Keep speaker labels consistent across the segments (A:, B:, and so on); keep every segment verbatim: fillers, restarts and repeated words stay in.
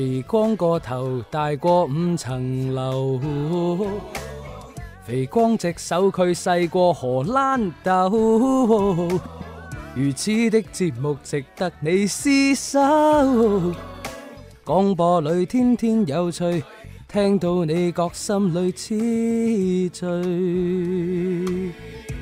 A: 肥光個頭大過五層樓，肥光隻手佢細過荷蘭豆，如此的節目值得你廝守。廣播裏天天有趣，聽到你覺心裏痴醉。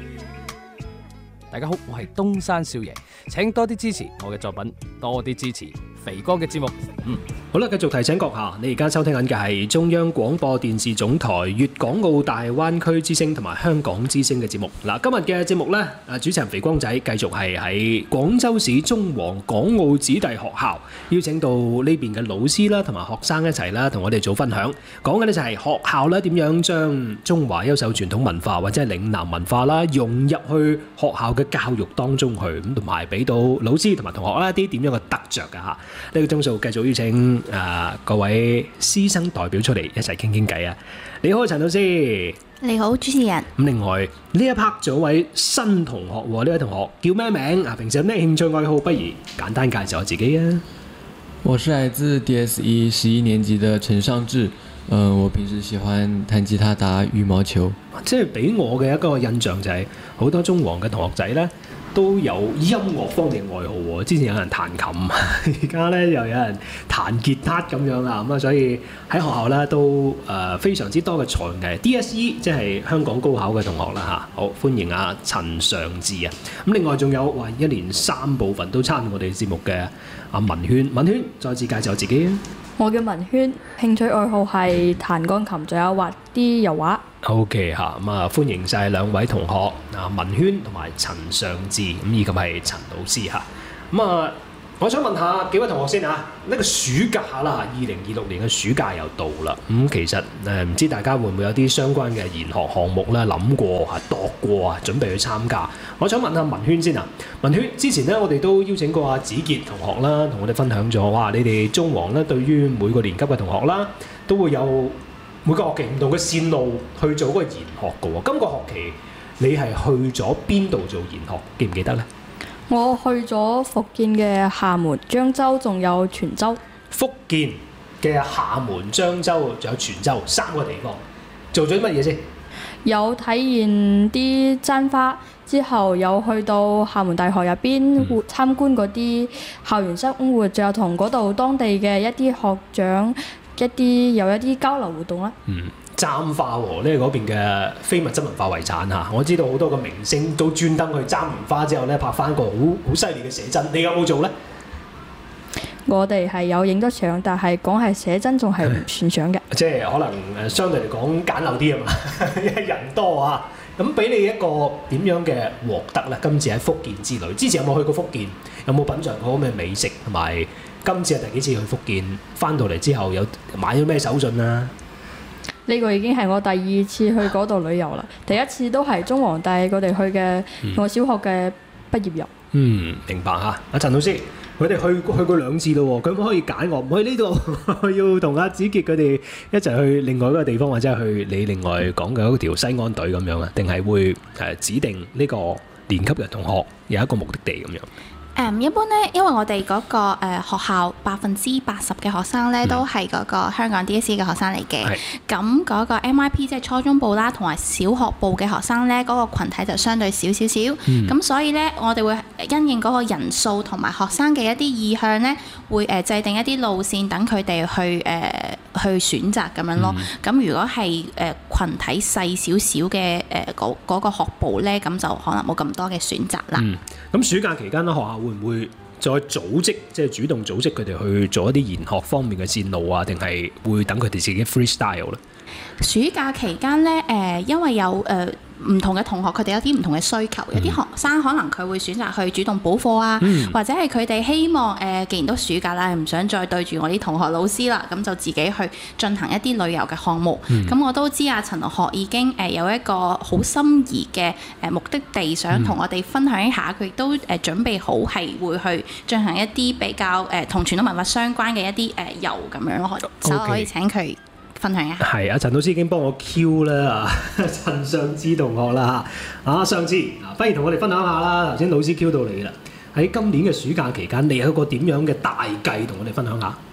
A: 大家好，我係東山少爺，請多啲支持我嘅作品，多啲支持肥哥嘅節目。嗯，
B: 好啦，繼續提醒閣下，你而家收聽緊嘅係中央廣播電視總台粵港澳大灣區之聲同埋香港之聲嘅節目。嗱，今日嘅節目呢，啊主持人肥光仔繼續係喺廣州市中皇港澳子弟學校邀請到呢邊嘅老師啦，同埋學生一齊啦，同我哋做分享。講緊呢就係學校咧點樣將中華優秀傳統文化或者係嶺南文化啦融入去學校嘅教育當中去，咁同埋俾到老師同埋同學啦一啲點樣嘅得着㗎嚇。呢個鐘數繼續邀請誒、呃、各位師生代表出嚟一齊傾傾偈啊！你好，陳老師。
C: 你好，主持人。
B: 咁另外呢一 part 仲有位新同學喎，呢位同學叫咩名啊？平時有咩興趣愛好？不如簡單介紹下自己啊！
D: 我是來自 D S E 十一年級的陳尚志。嗯、呃，我平時喜歡彈吉他、打羽毛球。
B: 即係俾我嘅一個印象就係、是、好多中皇嘅同學仔呢都有音樂方面嘅愛好喎。之前有人彈琴，而家呢又有人彈吉他咁樣啊。咁啊，所以喺學校呢都誒、呃、非常之多嘅才藝。D S E 即係香港高考嘅同學啦嚇。好，歡迎啊陳尚志啊。咁另外仲有話一連三部分都參與我哋節目嘅阿文軒。文軒再次介紹自己啊。
E: 我叫文軒，興趣愛好係彈鋼琴，仲有畫啲油畫。
B: O.K. 嚇，咁啊歡迎晒兩位同學啊，文軒同埋陳尚志，咁以及係陳老師嚇。咁啊，我想問下幾位同學先啊，呢個暑假啦，二零二六年嘅暑假又到啦。咁、嗯、其實誒唔知大家會唔會有啲相關嘅研學項目咧諗過啊、度過啊，準備去參加？我想問下文軒先啊，文軒之前咧我哋都邀請過阿子傑同學啦，同我哋分享咗，哇！你哋中皇咧對於每個年級嘅同學啦，都會有每個學期唔同嘅線路去做嗰個研學嘅喎。今個學期你係去咗邊度做研學？記唔記得呢？
E: 我去咗福建嘅廈門、漳州，仲有泉州。
B: 福建嘅廈門、漳州仲有泉州三個地方，做咗啲乜嘢先？
E: 有體驗啲簪花，之後有去到廈門大學入邊活參觀嗰啲校園生活，仲有同嗰度當地嘅一啲學長一啲有一啲交流活動啦。
B: 嗯，簪花喎，呢個嗰邊嘅非物質文化遺產嚇，我知道好多個明星都專登去簪完花之後咧拍翻個好好犀利嘅寫真，你有冇做呢？
E: 我哋係有影得相，但係講係寫真仲係唔算相嘅。
B: 即係可能誒相對嚟講簡陋啲啊嘛，因為人多啊。咁俾你一個點樣嘅獲得咧？今次喺福建之旅，之前有冇去過福建？有冇品嚐過咩美食？同埋今次係第幾次去福建？翻到嚟之後有買咗咩手信啊？
E: 呢個已經係我第二次去嗰度旅遊啦。第一次都係中皇帶我哋去嘅，我小學嘅畢業遊。
B: 嗯，明白嚇。阿陳老師，佢哋去去過兩次咯喎，佢可唔可以揀我唔去呢度，要同阿子傑佢哋一齊去另外一個地方，或者係去你另外講嘅嗰條西安隊咁樣啊？定係會誒指定呢個年級嘅同學有一個目的地咁樣？
C: 誒、um, 一般咧，因為我哋嗰、那個誒、呃、學校百分之八十嘅學生咧，嗯、都係嗰個香港 D S E 嘅學生嚟嘅。咁嗰是個 M I P 即係初中部啦，同埋小學部嘅學生咧，嗰、那個群體就相對少少少。咁、嗯、所以咧，我哋會因應嗰個人數同埋學生嘅一啲意向咧，會誒、呃、制定一啲路線，等佢哋去誒、呃、去選擇咁樣咯。咁、嗯、如果係誒、呃、群體細少少嘅誒嗰嗰個學部咧，咁就可能冇咁多嘅選擇啦。
B: 嗯咁暑假期間咧，學校會唔會再組織，即係主動組織佢哋去做一啲研學方面嘅線路啊？定係會等佢哋自己 freestyle 咧？
C: 暑假期間咧，誒、呃，因為有誒。呃唔同嘅同學，佢哋有啲唔同嘅需求，有啲學生可能佢會選擇去主動補課啊，嗯、或者係佢哋希望誒、呃，既然都暑假啦，唔想再對住我啲同學老師啦，咁就自己去進行一啲旅遊嘅項目。咁、嗯、我都知阿陳同學已經誒有一個好心儀嘅誒目的地，想同我哋分享一下，佢亦都誒準備好係會去進行一啲比較誒同傳統文化相關嘅一啲誒遊咁樣咯，所以可以請佢分享一下。係
B: 啊，陳老師已經幫我 Q 啦，陳尚志同學啦嚇，啊尚志，不如同我哋分享下啦。頭先老師 Q 到你啦，喺今年嘅暑假期間，你有一個點樣嘅大計同我哋分享下？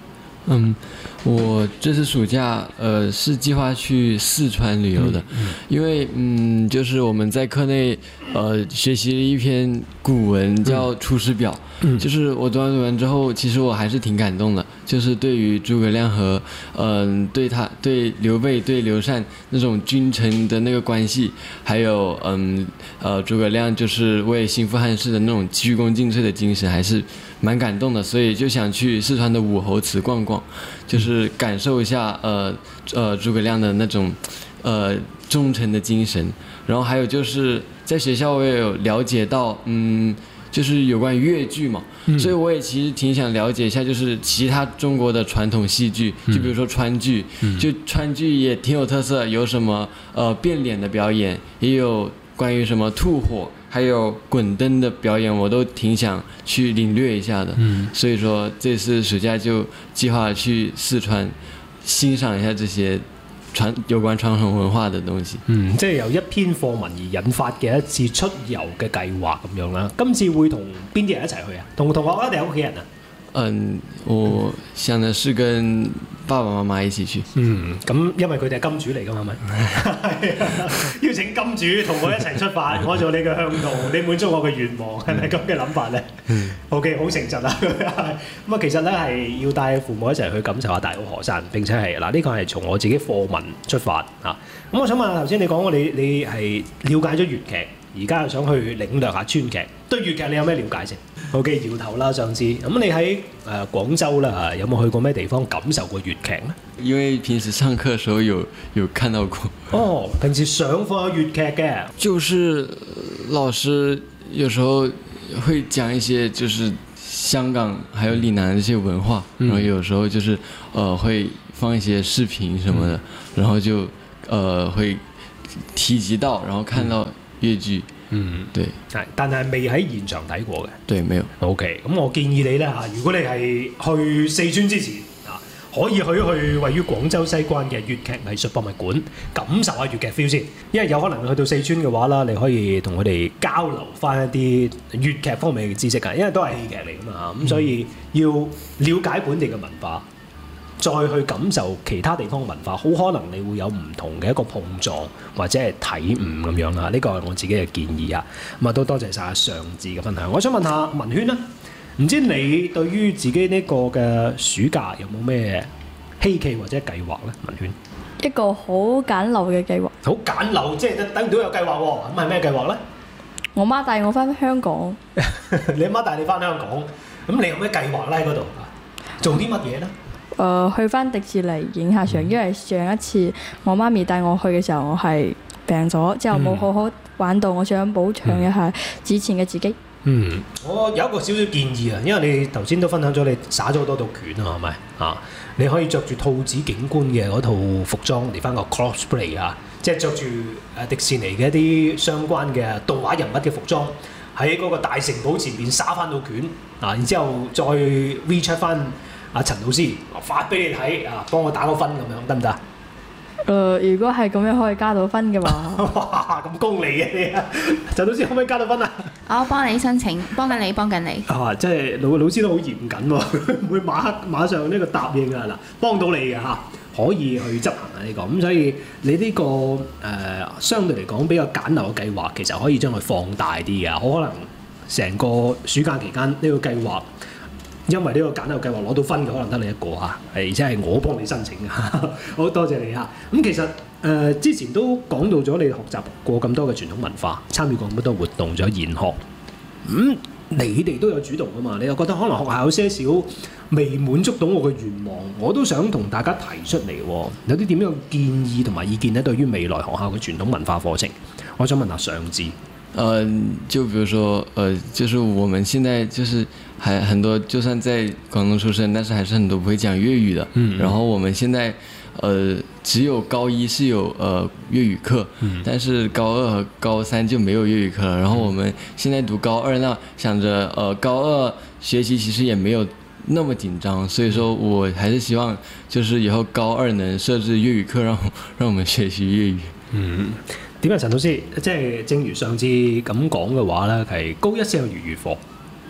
D: 嗯，我这次暑假呃是计划去四川旅游的，
B: 嗯、
D: 因为嗯就是我们在课内呃学习了一篇古文叫《出师表》，嗯，就是我读完古文之后，其实我还是挺感动的，就是对于诸葛亮和嗯、呃、对他对刘备对刘禅那种君臣的那个关系，还有嗯呃诸葛亮就是为兴复汉室的那种鞠躬尽瘁的精神，还是蛮感动的，所以就想去四川的武侯祠逛逛，就是感受一下呃呃诸葛亮的那种呃忠诚的精神。然后还有就是在学校我也有了解到，嗯，就是有关粤剧嘛，嗯、所以我也其实挺想了解一下，就是其他中国的传统戏剧，就比如说川剧，嗯、就川剧也挺有特色，有什么呃变脸的表演，也有关于什么吐火。还有滚灯的表演，我都挺想去领略一下的。嗯，所以说这次暑假就计劃去四川欣賞一下這些傳有關傳統文化的東西。
B: 嗯，即係由一篇課文而引發嘅一次出遊嘅計劃咁樣啦。今次會同邊啲人一齊去啊？同同學啊，定係屋企人啊？
D: 嗯，我想的是跟爸爸媽媽一起去。
B: 嗯，咁因為佢哋係金主嚟㗎嘛，係咪？邀請金主同我一齊出發，我做你嘅向導，你滿足我嘅願望，係咪咁嘅諗法咧？嗯 OK， 好誠實啊！咁啊，其實咧係要帶父母一齊去感受下大好河山，並且係嗱呢個係從我自己課文出發啊。咁我想問下頭先你講過你你係了解咗粵劇，而家又想去領略下川劇，對粵劇你有咩了解先？ OK， 搖頭啦，上次咁你喺誒、呃、廣州啦，有冇去過咩地方感受過粵劇呢？
D: 因為平時上課嘅時候有有看到過。
B: 哦，平時上課有粵劇嘅，
D: 就是老師有時候會講一些就是香港還有嶺南的這些文化，嗯、然後有時候就是呃會放一些視頻什麼的，嗯、然後就呃會提及到，然後看到粵劇。嗯，對，
B: 係，但係未喺現場睇過嘅。
D: 對，沒有。
B: OK，咁我建議你咧嚇，如果你係去四川之前啊，可以去去位於廣州西關嘅粵劇藝術博物館，感受下粵劇 feel 先。因為有可能去到四川嘅話啦，你可以同佢哋交流翻一啲粵劇方面嘅知識㗎，因為都係戲劇嚟㗎嘛，咁、嗯、所以要了解本地嘅文化。再去感受其他地方文化，好可能你會有唔同嘅一個碰撞或者係體悟咁樣啦。呢個係我自己嘅建議啊。咁啊都多謝晒阿尚志嘅分享。我想問下文軒啦，唔知你對於自己呢個嘅暑假有冇咩希冀或者計劃咧？文軒
E: 一個好簡陋嘅計劃。
B: 好簡陋，即係等唔到有計劃喎。咁係咩計劃咧？
E: 我媽帶我翻香港。
B: 你阿媽帶你翻香港，咁你有咩計劃咧？喺嗰度做啲乜嘢咧？
E: 誒、呃、去翻迪士尼影下相，因為上一次我媽咪帶我去嘅時候，我係病咗，之後冇好好玩到，我想補償一下之前嘅自己。
B: 嗯，我有一個少少建議啊，因為你頭先都分享咗你耍咗好多套拳啊，係咪啊？你可以着住兔子警官嘅嗰套服裝嚟翻個 cosplay 啊，即係着住誒迪士尼嘅一啲相關嘅動畫人物嘅服裝，喺嗰個大城堡前面耍翻套拳啊，然之後再 WeChat 翻。阿陳老師，我發俾你睇啊，幫我打個分咁樣得唔得？誒、
E: 呃，如果係咁樣可以加到分嘅話，
B: 哇，咁功利嘅你啊！陳老師可唔可以加到分啊？
C: 我幫你申請，幫緊你，幫緊你。
B: 啊，即係老老師都好嚴謹喎，唔會馬馬上呢個答應啊嗱，幫到你嘅嚇，可以去執行啊呢、這個咁，所以你呢、這個誒、呃、相對嚟講比較簡陋嘅計劃，其實可以將佢放大啲嘅，好可能成個暑假期間呢個計劃。因為呢個簡陋計劃攞到分嘅可能得你一個嚇，而且係我幫你申請嘅，好多謝你嚇。咁其實誒、呃、之前都講到咗你學習過咁多嘅傳統文化，參與過咁多活動，仲有研學。咁、嗯、你哋都有主動㗎嘛？你又覺得可能學校有些少未滿足到我嘅願望，我都想同大家提出嚟喎。有啲點樣嘅建議同埋意見咧？對於未來學校嘅傳統文化課程，我想問下尚志。
D: 呃，就比如說，呃，就是我們現在就是還很多，就算在廣東出生，但是還是很多不會講粵語的。嗯。然後我們現在，呃，只有高一是有呃粵語課，嗯。但是高二和高三就沒有粵語課了。然後我們現在讀高二呢，想着呃高二學習其實也沒有那麼緊張，所以說我還是希望就是以後高二能設置粵語課，讓讓我們學習粵語。
B: 嗯。點啊，陳老師，即係正如上次咁講嘅話咧，係高一先有粵語課，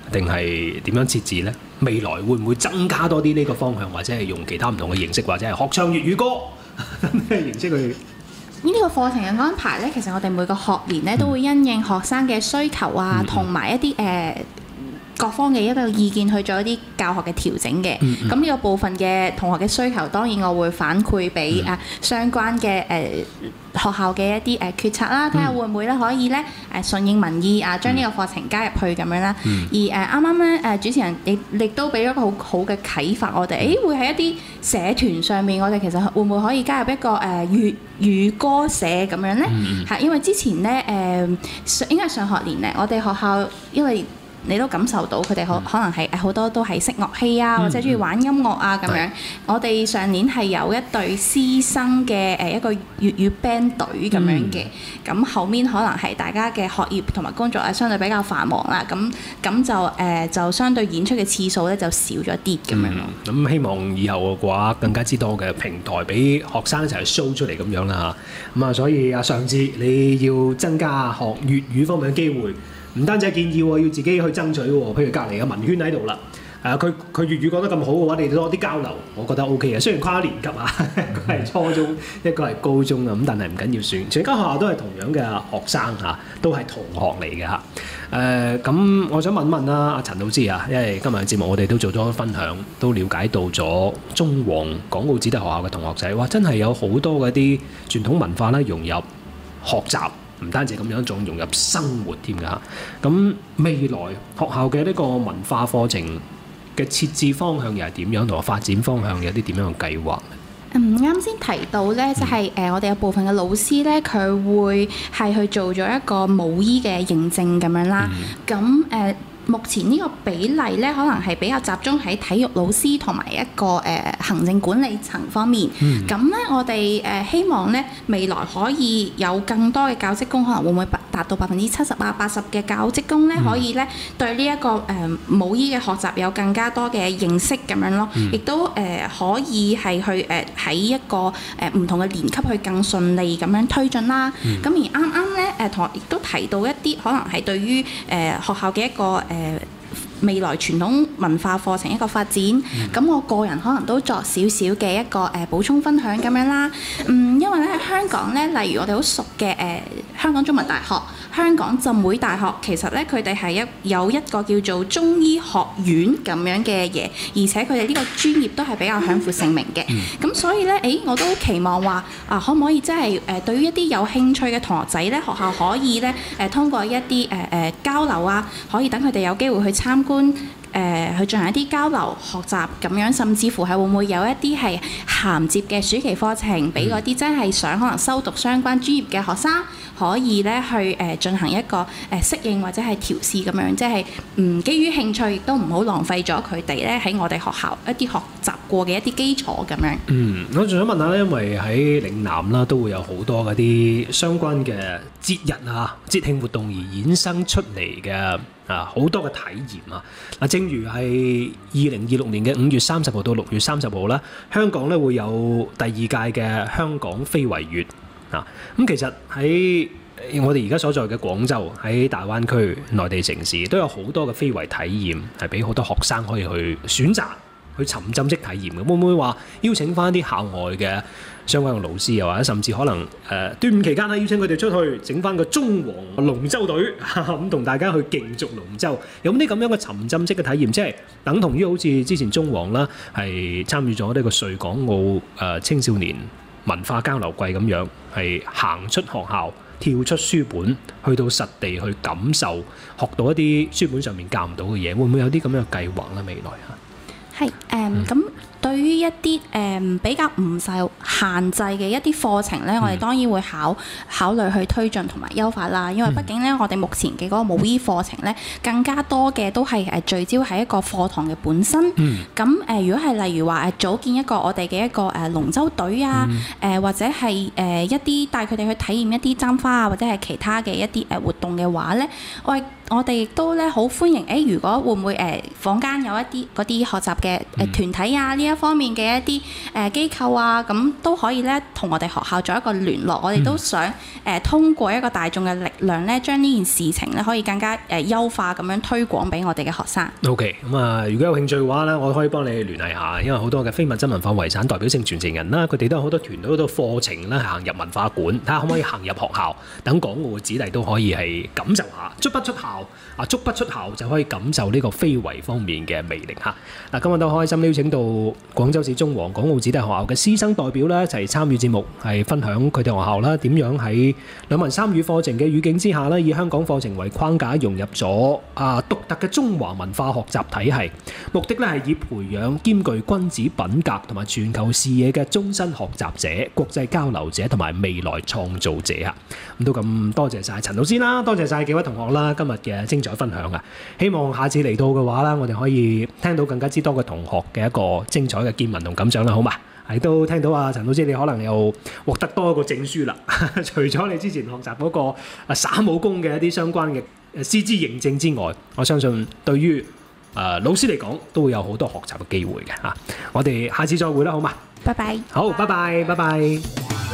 B: 定係點樣設置呢？未來會唔會增加多啲呢個方向，或者係用其他唔同嘅形式，或者係學唱粵語歌咩形式去？
C: 呢個課程嘅安排呢，其實我哋每個學年呢都會因應學生嘅需求啊，同埋、嗯、一啲誒、呃、各方嘅一個意見去做一啲教學嘅調整嘅。咁呢、嗯、個部分嘅同學嘅需求，當然我會反饋俾誒相關嘅誒、呃、學校嘅一啲誒、呃、決策啦，睇下會唔會咧可以咧誒順應民意啊，將呢個課程加入去咁樣啦。嗯、而誒啱啱咧誒主持人亦亦都俾咗一個好好嘅啟發我哋，誒會喺一啲社團上面，我哋其實會唔會可以加入一個誒粵語歌社咁樣咧？係、嗯、因為之前咧誒應該係上學年咧，我哋學校因為你都感受到佢哋可可能係好多都係識樂器啊，或者中意玩音樂啊咁樣。我哋上年係有一隊師生嘅誒一個粵語 band 隊咁樣嘅，咁後面可能係大家嘅學業同埋工作啊相對比較繁忙啦，咁咁就誒就相對演出嘅次數咧就少咗啲咁樣咯。
B: 咁希望以後嘅話更加之多嘅平台俾學生一齊 show 出嚟咁樣啦嚇。咁啊，所以啊上次你要增加學粵語方面嘅機會。唔單止係建議喎，要自己去爭取喎。譬如隔離嘅文軒喺度啦，誒佢佢粵語講得咁好嘅話，你哋多啲交流，我覺得 O K 嘅。雖然跨年級啊，一個係初中，一個係高中啊，咁但係唔緊要算。全間學校都係同樣嘅學生嚇，都係同學嚟嘅嚇。誒、呃、咁，我想問問啦，阿陳老師啊，因為今日嘅節目我哋都做咗分享，都了解到咗中皇港澳子弟學校嘅同學仔，哇！真係有好多嗰啲傳統文化咧融入學習。唔單止咁樣，仲融入生活添㗎。咁未來學校嘅呢個文化課程嘅設置方向又係點樣，同埋發展方向有啲點樣嘅計劃？
C: 嗯，啱先提到咧，就係、是、誒、呃、我哋有部分嘅老師咧，佢會係去做咗一個母醫嘅認證咁樣啦。咁誒、嗯呃、目前呢個比例咧，可能係比較集中喺體育老師同埋一個誒、呃、行政管理層方面。咁咧、嗯，我哋誒、呃、希望咧未來可以有更多嘅教職工，可能會唔會達到百分之七十啊、八十嘅教職工咧，嗯、可以咧對呢、這、一個誒、呃、母醫嘅學習有更加多嘅認識咁樣咯。亦、嗯、都誒、呃、可以係去誒喺、呃、一個誒唔、呃、同嘅年級去更順利咁樣推進啦。咁、嗯、而啱啱咧誒同學亦都提到一啲可能係對於誒、呃、學校嘅一個誒。呃誒未來傳統文化課程一個發展，咁、嗯、我個人可能都作少少嘅一個誒、呃、補充分享咁樣啦。嗯，因為咧喺香港咧，例如我哋好熟嘅誒、呃、香港中文大學、香港浸會大學，其實咧佢哋係一有一個叫做中醫學院咁樣嘅嘢，而且佢哋呢個專業都係比較享負盛名嘅。咁、嗯、所以咧，誒我都期望話啊，可唔可以即係誒對於一啲有興趣嘅同學仔咧，學校可以咧誒、呃、通過一啲誒誒交流啊，可以等佢哋有機會去參觀。誒、呃、去進行一啲交流學習咁樣，甚至乎係會唔會有一啲係銜接嘅暑期課程，俾嗰啲真係想可能修讀相關專業嘅學生，可以咧去誒、呃、進行一個誒、呃、適應或者係調試咁樣，即係唔基於興趣，亦都唔好浪費咗佢哋咧喺我哋學校一啲學習過嘅一啲基礎咁樣。嗯，
B: 我仲想問下咧，因為喺嶺南啦，都會有好多嗰啲相關嘅節日啊、節慶活動而衍生出嚟嘅。啊，好多嘅體驗啊！嗱，正如係二零二六年嘅五月三十號到六月三十號啦，香港咧會有第二屆嘅香港非遺月啊！咁其實喺我哋而家所在嘅廣州，喺大灣區內地城市都有好多嘅非遺體驗，係俾好多學生可以去選擇去沉浸式體驗嘅。會唔會話邀請翻啲校外嘅相關嘅老師，又或者甚至可能誒、呃、端午期間咧邀請佢哋出去整翻個中皇龍舟隊，咁同大家去競逐龍舟，有冇啲咁樣嘅沉浸式嘅體驗？即係等同於好似之前中皇啦，係參與咗呢個穗港澳誒、呃、青少年文化交流季咁樣，係行出學校，跳出書本，去到實地去感受，學到一啲書本上面教唔到嘅嘢，會唔會有啲咁樣嘅計劃咧？未來啊？
C: 係誒咁。對於一啲誒、嗯、比較唔受限制嘅一啲課程咧，嗯、我哋當然會考考慮去推進同埋優化啦。因為畢竟咧，嗯、我哋目前嘅嗰個母醫課程咧，更加多嘅都係誒聚焦喺一個課堂嘅本身。咁誒、嗯呃，如果係例如話誒組建一個我哋嘅一個誒龍舟隊啊，誒、嗯呃、或者係誒、呃、一啲帶佢哋去體驗一啲簪花啊，或者係其他嘅一啲誒活動嘅話咧，我我哋亦都咧好歡迎。誒、欸，如果會唔會誒、呃、坊間有一啲嗰啲學習嘅誒團體啊？呢一方面嘅一啲誒機構啊，咁都可以咧同我哋學校做一個聯絡。我哋都想誒、呃、通過一個大眾嘅力量咧，將呢件事情咧可以更加誒、呃、優化咁樣推廣俾我哋嘅學生。
B: OK， 咁啊，如果有興趣嘅話咧，我可以幫你聯繫下，因為好多嘅非物質文化遺產代表性傳承人啦，佢哋都有好多團隊、好多課程咧行入文化館，睇下可唔可以行入學校，等港澳嘅子弟都可以係感受下，足不出校啊，足不出校就可以感受呢個非遺方面嘅魅力嚇。嗱，今日都開心邀請到廣州市中華港澳子弟學校嘅師生代表咧一齊參與節目，係分享佢哋學校啦點樣喺兩文三語課程嘅語境之下咧，以香港課程為框架融入咗啊獨特嘅中華文化學習體系，目的咧係以培養兼具君子品格同埋全球視野嘅終身學習者、國際交流者同埋未來創造者啊！咁都咁多謝晒陳老師啦，多謝晒幾位同學啦，今日嘅精彩分享啊！希望下次嚟到嘅話啦，我哋可以聽到更加之多嘅同學嘅一個精彩嘅見聞同感想啦，好嘛？係都聽到啊，陳老師你可能又獲得多一個證書啦，除咗你之前學習嗰個啊耍武功嘅一啲相關嘅師資認證之外，我相信對於誒、呃、老師嚟講都會有好多學習嘅機會嘅嚇。我哋下次再會啦，好嘛？
C: 拜拜。
B: 好，拜拜，拜拜。